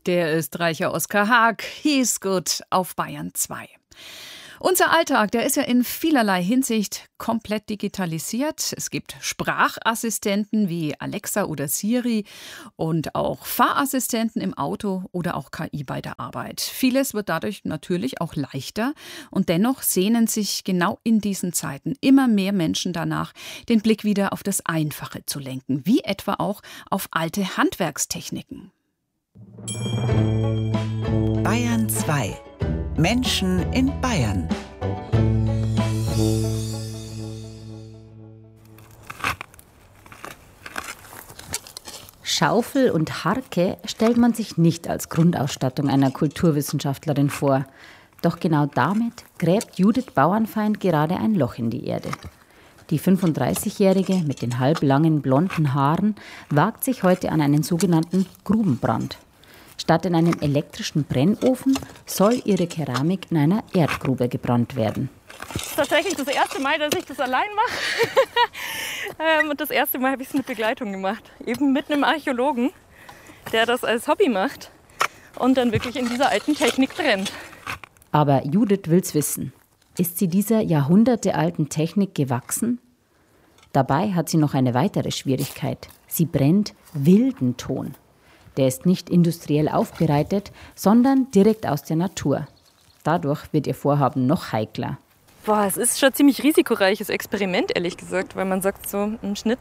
Der Österreicher Oskar Haag, He's Good auf Bayern 2. Unser Alltag, der ist ja in vielerlei Hinsicht komplett digitalisiert. Es gibt Sprachassistenten wie Alexa oder Siri und auch Fahrassistenten im Auto oder auch KI bei der Arbeit. Vieles wird dadurch natürlich auch leichter und dennoch sehnen sich genau in diesen Zeiten immer mehr Menschen danach, den Blick wieder auf das Einfache zu lenken, wie etwa auch auf alte Handwerkstechniken. Bayern 2. Menschen in Bayern. Schaufel und Harke stellt man sich nicht als Grundausstattung einer Kulturwissenschaftlerin vor. Doch genau damit gräbt Judith Bauernfeind gerade ein Loch in die Erde. Die 35-Jährige mit den halblangen blonden Haaren wagt sich heute an einen sogenannten Grubenbrand. Statt in einem elektrischen Brennofen soll ihre Keramik in einer Erdgrube gebrannt werden. Das ist tatsächlich das erste Mal, dass ich das allein mache. Und das erste Mal habe ich es mit Begleitung gemacht. Eben mit einem Archäologen, der das als Hobby macht und dann wirklich in dieser alten Technik brennt. Aber Judith will's wissen. Ist sie dieser jahrhundertealten Technik gewachsen? Dabei hat sie noch eine weitere Schwierigkeit. Sie brennt wilden Ton. Der ist nicht industriell aufbereitet, sondern direkt aus der Natur. Dadurch wird ihr Vorhaben noch heikler. Es ist schon ein ziemlich risikoreiches Experiment, ehrlich gesagt, weil man sagt, so im Schnitt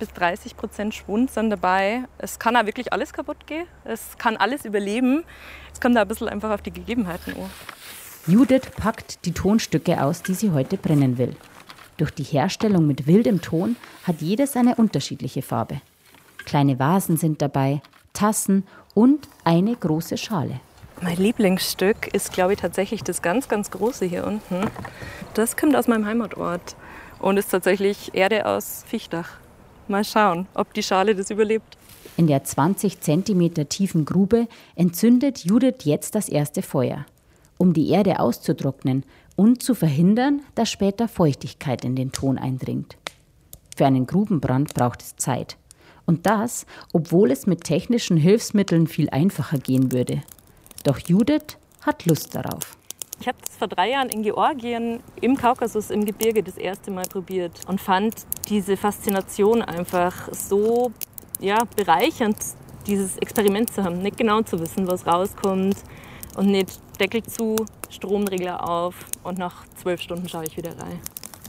20-30% Schwund sind dabei. Es kann auch wirklich alles kaputt gehen, es kann alles überleben. Es kommt da ein bisschen einfach auf die Gegebenheiten an. Judith packt die Tonstücke aus, die sie heute brennen will. Durch die Herstellung mit wildem Ton hat jedes eine unterschiedliche Farbe. Kleine Vasen sind dabei, Tassen und eine große Schale. Mein Lieblingsstück ist, glaube ich, tatsächlich das ganz, ganz große hier unten. Das kommt aus meinem Heimatort und ist tatsächlich Erde aus Fichtach. Mal schauen, ob die Schale das überlebt. In der 20 cm tiefen Grube entzündet Judith jetzt das erste Feuer, um die Erde auszutrocknen und zu verhindern, dass später Feuchtigkeit in den Ton eindringt. Für einen Grubenbrand braucht es Zeit. Und das, obwohl es mit technischen Hilfsmitteln viel einfacher gehen würde. Doch Judith hat Lust darauf. Ich habe das vor 3 Jahren in Georgien im Kaukasus im Gebirge das erste Mal probiert und fand diese Faszination einfach so bereichernd, dieses Experiment zu haben. Nicht genau zu wissen, was rauskommt und nicht Deckel zu, Stromregler auf und nach 12 Stunden schaue ich wieder rein.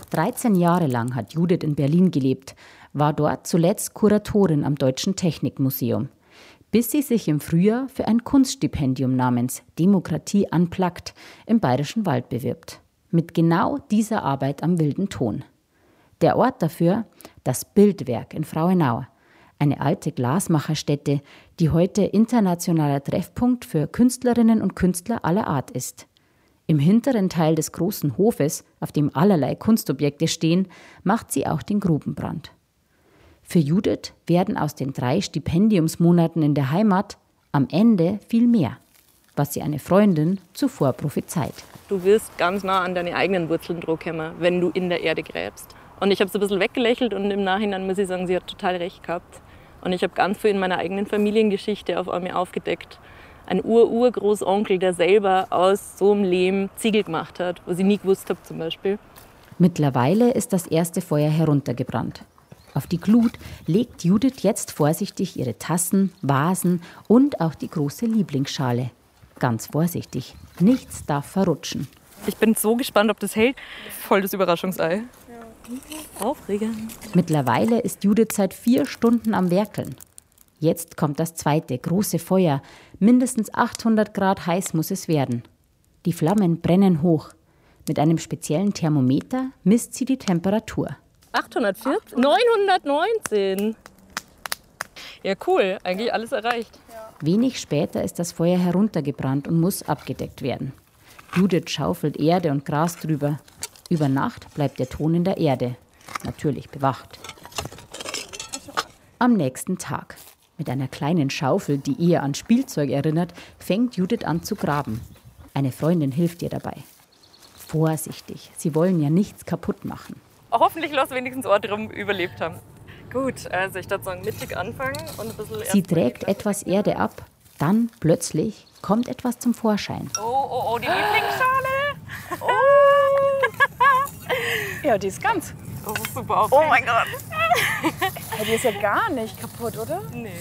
13 Jahre lang hat Judith in Berlin gelebt, war dort zuletzt Kuratorin am Deutschen Technikmuseum, bis sie sich im Frühjahr für ein Kunststipendium namens Demokratie unplugged im Bayerischen Wald bewirbt. Mit genau dieser Arbeit am wilden Ton. Der Ort dafür, das Bildwerk in Frauenau, eine alte Glasmacherstätte, die heute internationaler Treffpunkt für Künstlerinnen und Künstler aller Art ist. Im hinteren Teil des großen Hofes, auf dem allerlei Kunstobjekte stehen, macht sie auch den Grubenbrand. Für Judith werden aus den 3 Stipendiumsmonaten in der Heimat am Ende viel mehr, was sie eine Freundin zuvor prophezeit. Du wirst ganz nah an deine eigenen Wurzeln kommen, wenn du in der Erde gräbst. Und ich habe es ein bisschen weggelächelt und im Nachhinein muss ich sagen, sie hat total recht gehabt. Und ich habe ganz viel in meiner eigenen Familiengeschichte auf einmal aufgedeckt. Ein Urgroßonkel, der selber aus so einem Lehm Ziegel gemacht hat, was ich nie gewusst habe zum Beispiel. Mittlerweile ist das erste Feuer heruntergebrannt. Auf die Glut legt Judith jetzt vorsichtig ihre Tassen, Vasen und auch die große Lieblingsschale. Ganz vorsichtig, nichts darf verrutschen. Ich bin so gespannt, ob das hält. Voll das Überraschungsei. Aufregend. Mittlerweile ist Judith seit 4 Stunden am Werkeln. Jetzt kommt das zweite große Feuer. Mindestens 800 Grad heiß muss es werden. Die Flammen brennen hoch. Mit einem speziellen Thermometer misst sie die Temperatur. 840? 919. Ja, cool. Eigentlich alles erreicht. Wenig später ist das Feuer heruntergebrannt und muss abgedeckt werden. Judith schaufelt Erde und Gras drüber. Über Nacht bleibt der Ton in der Erde. Natürlich bewacht. Am nächsten Tag. Mit einer kleinen Schaufel, die eher an Spielzeug erinnert, fängt Judith an zu graben. Eine Freundin hilft ihr dabei. Vorsichtig, sie wollen ja nichts kaputt machen. Hoffentlich lass wenigstens Ort rum überlebt haben. Gut, also ich würde sagen, mittig anfangen und ein bisschen. Sie trägt etwas Erde ab Dann plötzlich kommt etwas zum Vorschein. Oh, die Lieblingsschale. Oh. Ja, die ist ganz. Das ist super Oh mein Gott. Ja, die ist ja gar nicht kaputt, oder? Nee.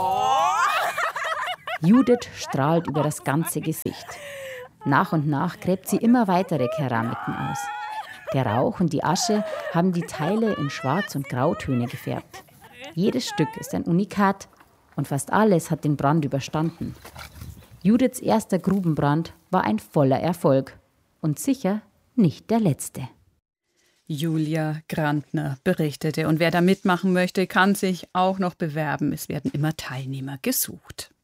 Judith strahlt über das ganze Gesicht. Nach und nach gräbt sie immer weitere Keramiken aus. Der Rauch und die Asche haben die Teile in Schwarz- und Grautöne gefärbt. Jedes Stück ist ein Unikat und fast alles hat den Brand überstanden. Judiths erster Grubenbrand war ein voller Erfolg und sicher nicht der letzte. Julia Grantner berichtete. Und wer da mitmachen möchte, kann sich auch noch bewerben. Es werden immer Teilnehmer gesucht.